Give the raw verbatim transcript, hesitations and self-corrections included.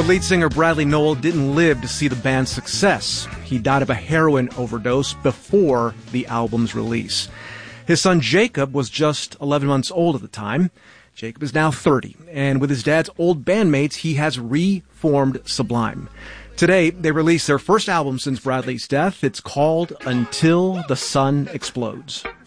But lead singer Bradley Nowell didn't live to see the band's success. He died of a heroin overdose before the album's release. His son Jacob was just eleven months old at the time. Jacob is now thirty, and with his dad's old bandmates, he has reformed Sublime. Today, they released their first album since Bradley's death. It's called Until the Sun Explodes.